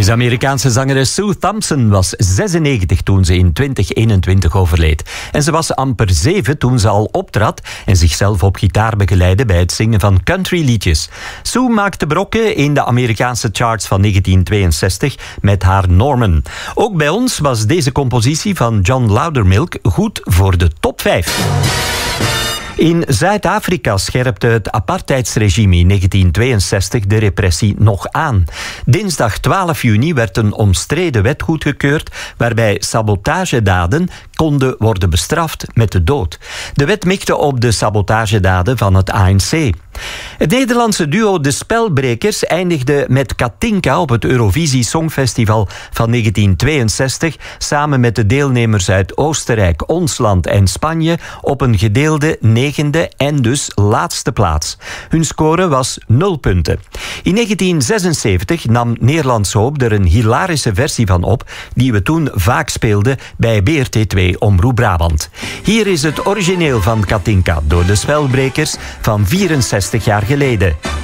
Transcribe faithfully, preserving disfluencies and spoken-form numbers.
De Amerikaanse zangeres Sue Thompson was zesennegentig toen ze in twintig eenentwintig overleed. En ze was amper zeven toen ze al optrad en zichzelf op gitaar begeleidde bij het zingen van countryliedjes. Sue maakte brokken in de Amerikaanse charts van negentien tweeënzestig met haar Norman. Ook bij ons was deze compositie van John Loudermilk goed voor de top vijf. In Zuid-Afrika scherpte het apartheidsregime in negentien tweeënzestig de repressie nog aan. Dinsdag twaalf juni werd een omstreden wet goedgekeurd waarbij sabotagedaden konden worden bestraft met de dood. De wet mikte op de sabotagedaden van het A N C. Het Nederlandse duo De Spelbrekers eindigde met Katinka op het Eurovisie Songfestival van negentien tweeënzestig samen met de deelnemers uit Oostenrijk, ons land en Spanje op een gedeelde negende en dus laatste plaats. Hun score was nul punten. In negentien zesenzeventig nam Nederlands Hoop er een hilarische versie van op die we toen vaak speelden bij B R T twee Omroep Brabant. Hier is het origineel van Katinka door De Spelbrekers van vierenzestig jaar geleden.